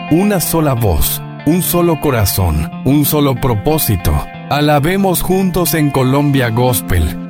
una sola voz, un solo corazón, un solo propósito. Alabemos juntos en Colombia Gospel.